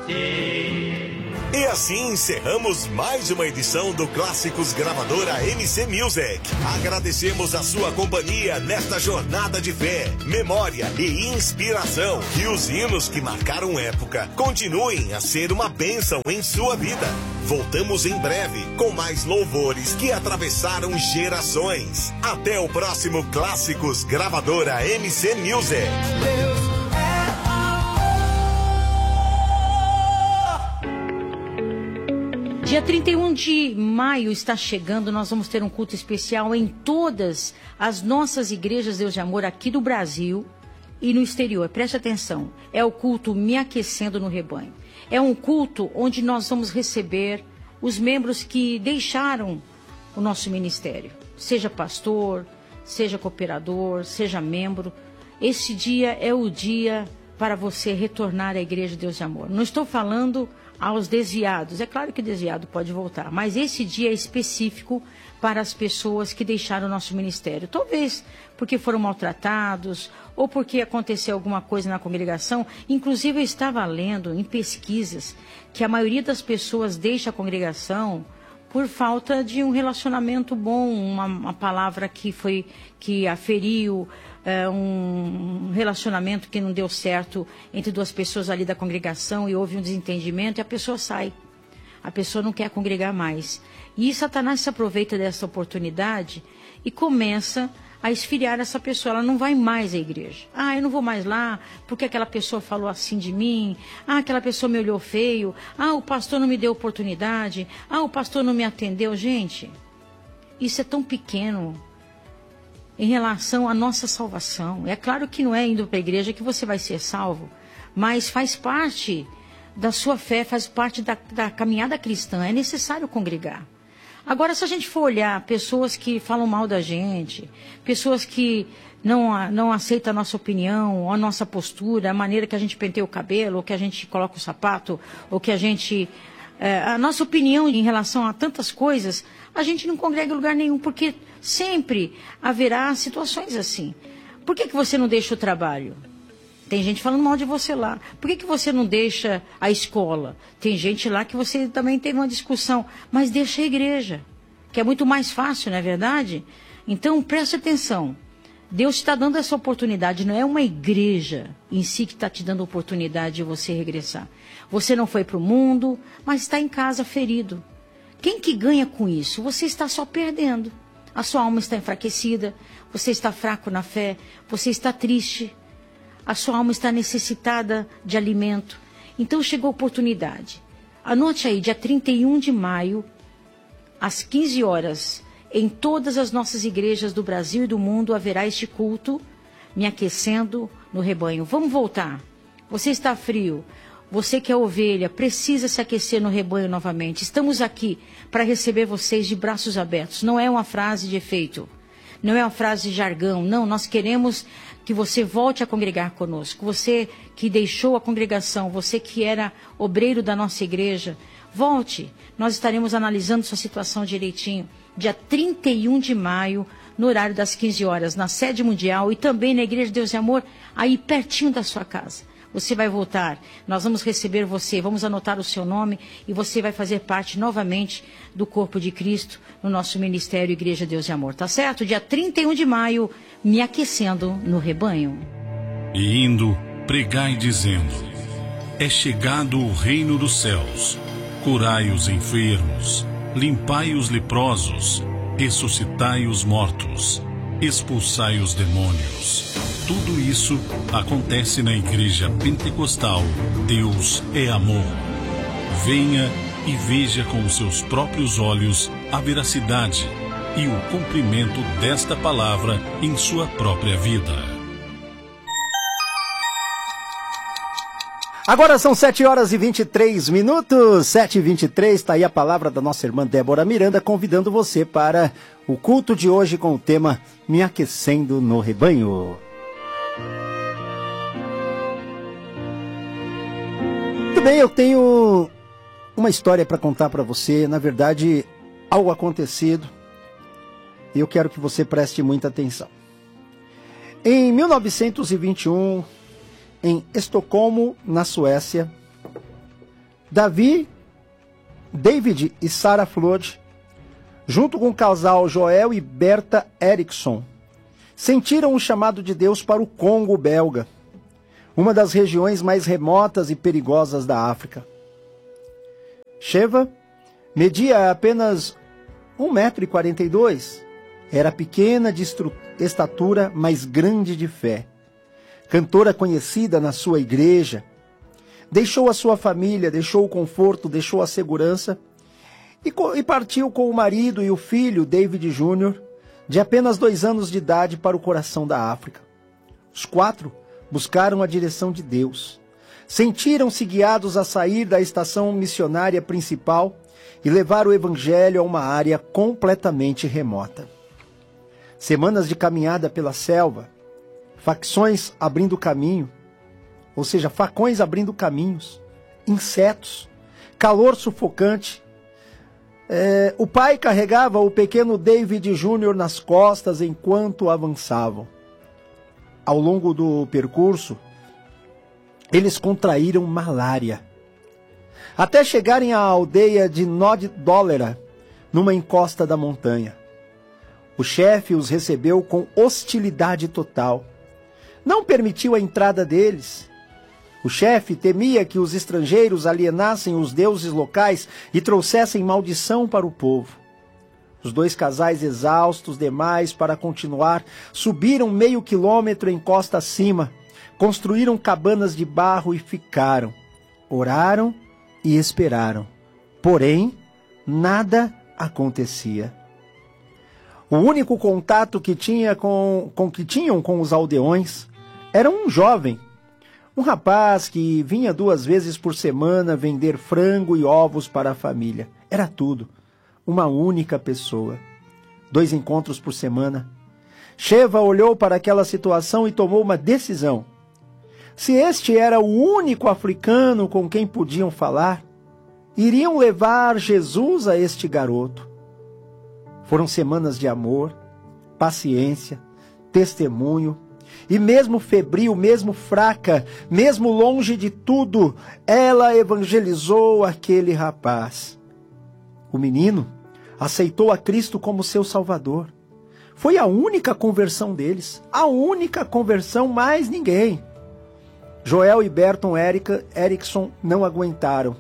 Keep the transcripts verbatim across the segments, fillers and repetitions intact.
E assim encerramos mais uma edição do Clássicos Gravadora M C Music. Agradecemos a sua companhia nesta jornada de fé, memória e inspiração. Que os hinos que marcaram época continuem a ser uma bênção em sua vida. Voltamos em breve com mais louvores que atravessaram gerações. Até o próximo Clássicos Gravadora M C Music. Dia trinta e um de maio está chegando, nós vamos ter um culto especial em todas as nossas igrejas Deus de Amor aqui do Brasil e no exterior. Preste atenção, é o culto Me Aquecendo no Rebanho. É um culto onde nós vamos receber os membros que deixaram o nosso ministério. Seja pastor, seja cooperador, seja membro. Esse dia é o dia para você retornar à igreja Deus de Amor. Não estou falando aos desviados. É claro que o desviado pode voltar, mas esse dia é específico para as pessoas que deixaram o nosso ministério. Talvez porque foram maltratados ou porque aconteceu alguma coisa na congregação. Inclusive eu estava lendo em pesquisas que a maioria das pessoas deixa a congregação por falta de um relacionamento bom, uma, uma palavra que foi que a feriu, é, um relacionamento que não deu certo entre duas pessoas ali da congregação e houve um desentendimento e a pessoa sai. A pessoa não quer congregar mais. E Satanás se aproveita dessa oportunidade e começa a esfriar essa pessoa. Ela não vai mais à igreja. Ah, eu não vou mais lá porque aquela pessoa falou assim de mim. Ah, aquela pessoa me olhou feio. Ah, o pastor não me deu oportunidade. Ah, o pastor não me atendeu. Gente, isso é tão pequeno em relação à nossa salvação. É claro que não é indo para a igreja que você vai ser salvo, mas faz parte da sua fé, faz parte da, da caminhada cristã. É necessário congregar. Agora, se a gente for olhar pessoas que falam mal da gente, pessoas que não, não aceitam a nossa opinião, a nossa postura, a maneira que a gente penteia o cabelo, ou que a gente coloca o sapato, ou que a gente... É, a nossa opinião em relação a tantas coisas, a gente não congrega em lugar nenhum, porque sempre haverá situações assim. Por que que você não deixa o trabalho? Tem gente falando mal de você lá. Por que que você não deixa a escola? Tem gente lá que você também teve uma discussão. Mas deixa a igreja, que é muito mais fácil, não é verdade? Então, preste atenção. Deus está dando essa oportunidade. Não é uma igreja em si que está te dando a oportunidade de você regressar. Você não foi para o mundo, mas está em casa ferido. Quem que ganha com isso? Você está só perdendo. A sua alma está enfraquecida. Você está fraco na fé. Você está triste. A sua alma está necessitada de alimento. Então chegou a oportunidade. Anote aí, dia trinta e um de maio, às quinze horas, em todas as nossas igrejas do Brasil e do mundo, haverá este culto, Me Aquecendo no Rebanho. Vamos voltar. Você está frio. Você que é ovelha, precisa se aquecer no rebanho novamente. Estamos aqui para receber vocês de braços abertos. Não é uma frase de efeito. Não é uma frase de jargão. Não, nós queremos que você volte a congregar conosco. Você que deixou a congregação, você que era obreiro da nossa igreja, volte. Nós estaremos analisando sua situação direitinho. Dia trinta e um de maio, no horário das quinze horas, na sede mundial e também na Igreja Deus e Amor, aí pertinho da sua casa. Você vai voltar, nós vamos receber você, vamos anotar o seu nome e você vai fazer parte novamente do corpo de Cristo no nosso ministério Igreja Deus e Amor, tá certo? Dia trinta e um de maio, Me Aquecendo no Rebanho. E indo, pregai dizendo: é chegado o reino dos céus. Curai os enfermos, limpai os leprosos, ressuscitai os mortos, expulsai os demônios. Tudo isso acontece na Igreja Pentecostal Deus é Amor. Venha e veja com os seus próprios olhos a veracidade e o cumprimento desta palavra em sua própria vida. Agora são sete horas e vinte e três minutos, sete e vinte e três, está aí a palavra da nossa irmã Débora Miranda, convidando você para o culto de hoje com o tema Me Aquecendo no Rebanho. Muito bem, eu tenho uma história para contar para você, na verdade, algo acontecido, e eu quero que você preste muita atenção. Em mil novecentos e vinte e um, em Estocolmo, na Suécia, Davi, David e Sarah Flood, junto com o casal Joel e Berta Erickson, sentiram o chamado de Deus para o Congo belga, uma das regiões mais remotas e perigosas da África. Sheva media apenas um metro e quarenta e dois. Era pequena de estatura, mas grande de fé. Cantora conhecida na sua igreja. Deixou a sua família, deixou o conforto, deixou a segurança e, e partiu com o marido e o filho, David Júnior, de apenas dois anos de idade, para o coração da África. Os quatro buscaram a direção de Deus. Sentiram-se guiados a sair da estação missionária principal e levar o evangelho a uma área completamente remota. Semanas de caminhada pela selva, facções abrindo caminho, ou seja, facões abrindo caminhos, insetos, calor sufocante. É, o pai carregava o pequeno David Júnior nas costas enquanto avançavam. Ao longo do percurso, eles contraíram malária, até chegarem à aldeia de Nod Dólera, numa encosta da montanha. O chefe os recebeu com hostilidade total. Não permitiu a entrada deles. O chefe temia que os estrangeiros alienassem os deuses locais e trouxessem maldição para o povo. Os dois casais, exaustos demais para continuar, subiram meio quilômetro em costa acima, construíram cabanas de barro e ficaram. Oraram e esperaram. Porém, nada acontecia. O único contato que, tinha com, com, que tinham com os aldeões era um jovem, um rapaz que vinha duas vezes por semana vender frango e ovos para a família. Era tudo. Uma única pessoa. Dois encontros por semana. Sheva olhou para aquela situação e tomou uma decisão. Se este era o único africano com quem podiam falar, iriam levar Jesus a este garoto. Foram semanas de amor, paciência, testemunho, e mesmo febril, mesmo fraca, mesmo longe de tudo, ela evangelizou aquele rapaz. O menino aceitou a Cristo como seu Salvador. Foi a única conversão deles, a única conversão, mais ninguém. Joel e Berton Erickson não aguentaram.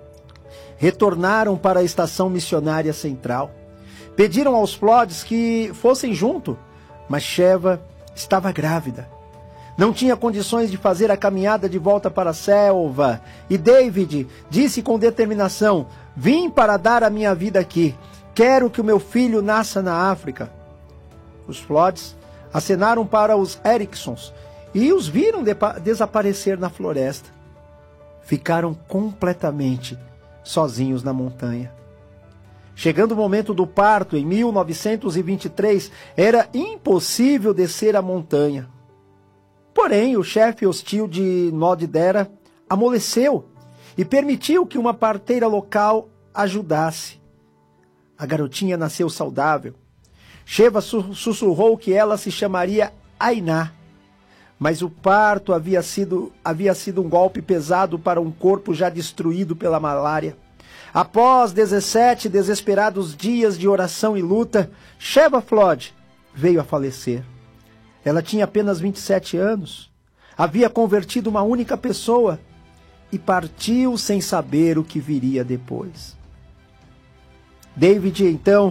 Retornaram para a estação missionária central. Pediram aos Flods que fossem junto, mas Sheva estava grávida. Não tinha condições de fazer a caminhada de volta para a selva. E David disse com determinação: vim para dar a minha vida aqui. Quero que o meu filho nasça na África. Os Flods acenaram para os Ericksons e os viram de desaparecer na floresta. Ficaram completamente sozinhos na montanha. Chegando o momento do parto, em mil novecentos e vinte e três, era impossível descer a montanha. Porém, o chefe hostil de Nod Dera amoleceu e permitiu que uma parteira local ajudasse. A garotinha nasceu saudável. Sheva sussurrou que ela se chamaria Ainá. Mas o parto havia sido, havia sido um golpe pesado para um corpo já destruído pela malária. Após dezessete desesperados dias de oração e luta, Sheva Flood veio a falecer. Ela tinha apenas vinte e sete anos, havia convertido uma única pessoa e partiu sem saber o que viria depois. David, então,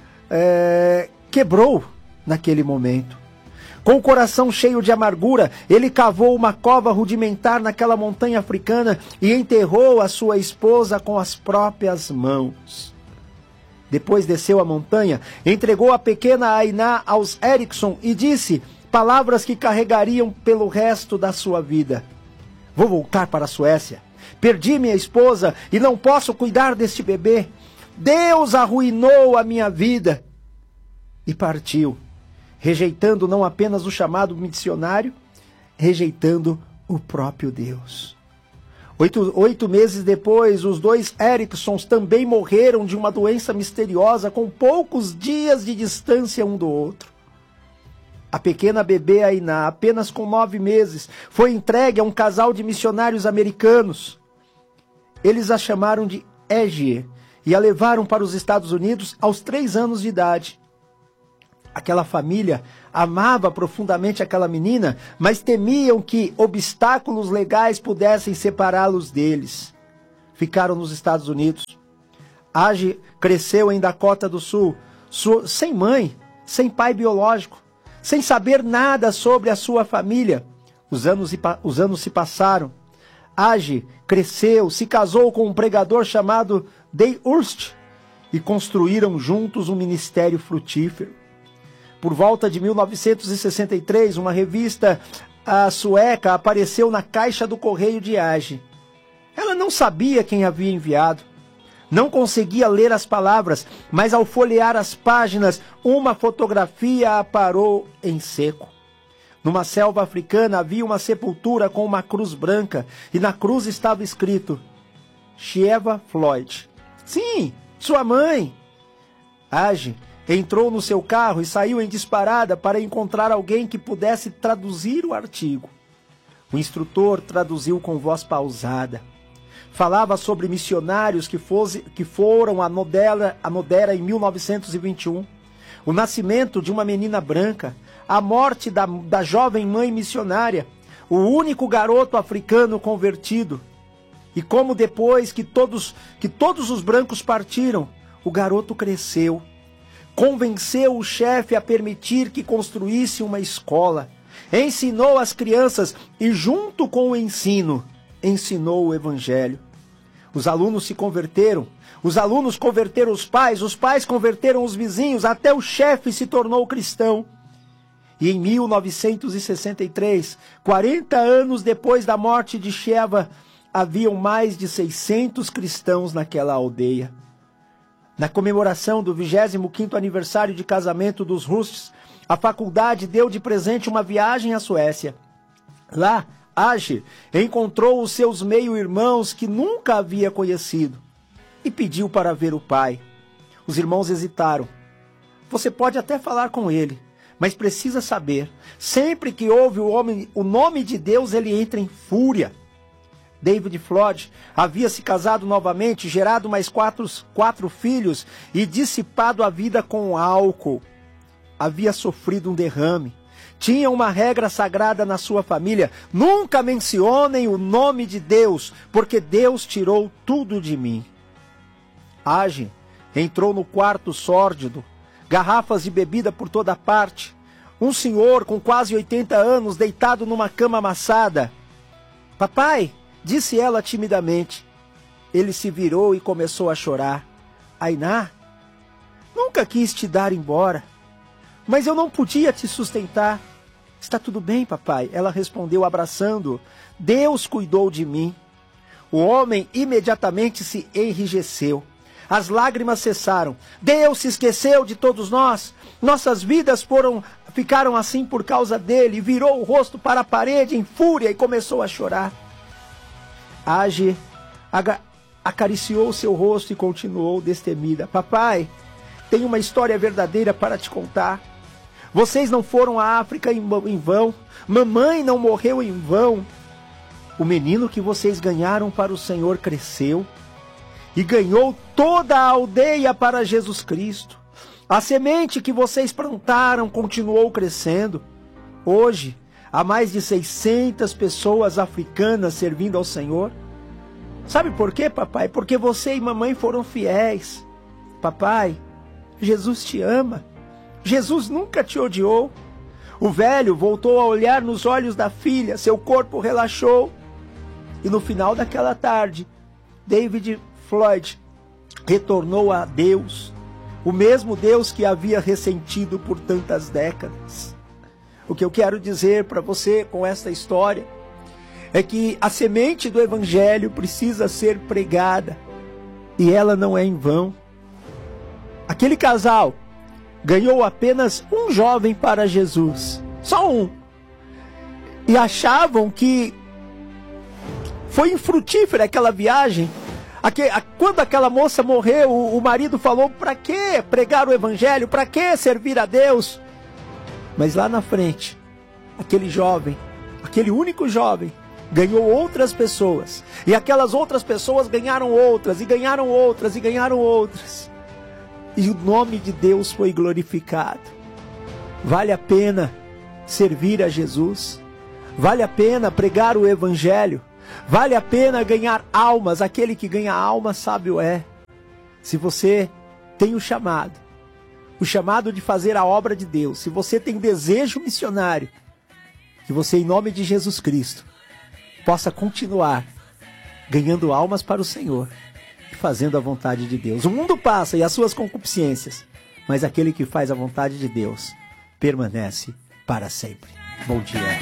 é, quebrou naquele momento. Com o coração cheio de amargura, ele cavou uma cova rudimentar naquela montanha africana e enterrou a sua esposa com as próprias mãos. Depois desceu a montanha, entregou a pequena Ainá aos Erickson e disse palavras que carregariam pelo resto da sua vida. Vou voltar para a Suécia. Perdi minha esposa e não posso cuidar deste bebê. Deus arruinou a minha vida. E partiu, rejeitando não apenas o chamado missionário, rejeitando o próprio Deus. Oito, oito meses depois, os dois Ericksons também morreram de uma doença misteriosa, com poucos dias de distância um do outro. A pequena bebê Ainá, apenas com nove meses, foi entregue a um casal de missionários americanos. eles a chamaram de Égie e a levaram para os Estados Unidos aos três anos de idade. Aquela família amava profundamente aquela menina, mas temiam que obstáculos legais pudessem separá-los deles. Ficaram nos Estados Unidos. Age cresceu em Dakota do Sul, sem mãe, sem pai biológico, sem saber nada sobre a sua família. Os anos, os anos se passaram. Age cresceu, se casou com um pregador chamado Day Hurst e construíram juntos um ministério frutífero. Por volta de mil novecentos e sessenta e três, uma revista a sueca apareceu na caixa do correio de Age. Ela não sabia quem havia enviado. Não conseguia ler as palavras, mas ao folhear as páginas, uma fotografia a parou em seco. Numa selva africana havia uma sepultura com uma cruz branca, e na cruz estava escrito Sheva Floyd. Sim, sua mãe. Age entrou no seu carro e saiu em disparada para encontrar alguém que pudesse traduzir o artigo. O instrutor traduziu com voz pausada. Falava sobre missionários que, fosse, que foram a Nodera, a Nodera em mil novecentos e vinte e um, o nascimento de uma menina branca, a morte da, da jovem mãe missionária, o único garoto africano convertido, e como depois que todos, que todos os brancos partiram, o garoto cresceu, convenceu o chefe a permitir que construísse uma escola, ensinou as crianças e, junto com o ensino, ensinou o evangelho. Os alunos se converteram, os alunos converteram os pais, os pais converteram os vizinhos, até o chefe se tornou cristão. E em mil novecentos e sessenta e três, quarenta anos depois da morte de Sheva, haviam mais de seiscentos cristãos naquela aldeia. Na comemoração do vigésimo quinto aniversário de casamento dos Hursts, a faculdade deu de presente uma viagem à Suécia. Lá, Age encontrou os seus meio-irmãos que nunca havia conhecido e pediu para ver o pai. Os irmãos hesitaram. Você pode até falar com ele, mas precisa saber, sempre que ouve o, homem, o nome de Deus, ele entra em fúria. David Floyd havia se casado novamente, gerado mais quatro, quatro filhos e dissipado a vida com álcool. Havia sofrido um derrame. Tinha uma regra sagrada na sua família: nunca mencionem o nome de Deus, porque Deus tirou tudo de mim. Age entrou no quarto sórdido, garrafas de bebida por toda parte, um senhor com quase oitenta anos deitado numa cama amassada. Papai, disse ela timidamente. Ele se virou e começou a chorar. Ainá, nunca quis te dar embora, mas eu não podia te sustentar. Está tudo bem, papai, ela respondeu abraçando-o. Deus cuidou de mim. O homem imediatamente se enrijeceu. As lágrimas cessaram. Deus se esqueceu de todos nós. Nossas vidas foram, ficaram assim por causa dele. Virou o rosto para a parede em fúria e começou a chorar. Age acariciou seu rosto e continuou destemida. Papai, tenho uma história verdadeira para te contar. Vocês não foram à África em vão. Mamãe não morreu em vão. O menino que vocês ganharam para o Senhor cresceu e ganhou toda a aldeia para Jesus Cristo. A semente que vocês plantaram continuou crescendo. Hoje, há mais de seiscentas pessoas africanas servindo ao Senhor. Sabe por quê, papai? Porque você e mamãe foram fiéis. Papai, Jesus te ama. Jesus nunca te odiou. O velho voltou a olhar nos olhos da filha, seu corpo relaxou. E no final daquela tarde, David Floyd retornou a Deus, o mesmo Deus que havia ressentido por tantas décadas. O que eu quero dizer para você com esta história é que a semente do Evangelho precisa ser pregada, e ela não é em vão. Aquele casal ganhou apenas um jovem para Jesus, só um, e achavam que foi infrutífera aquela viagem. Quando aquela moça morreu, o marido falou: para que pregar o Evangelho, para que servir a Deus? Mas lá na frente, aquele jovem, aquele único jovem, ganhou outras pessoas, e aquelas outras pessoas ganharam outras, e ganharam outras, e ganharam outras, e o nome de Deus foi glorificado. Vale a pena servir a Jesus, vale a pena pregar o Evangelho, vale a pena ganhar almas. Aquele que ganha alma sábio é. Se você tem o chamado, o chamado de fazer a obra de Deus, se você tem desejo missionário, que você, em nome de Jesus Cristo, possa continuar ganhando almas para o Senhor e fazendo a vontade de Deus. O mundo passa e as suas concupiscências, mas aquele que faz a vontade de Deus permanece para sempre. Bom dia.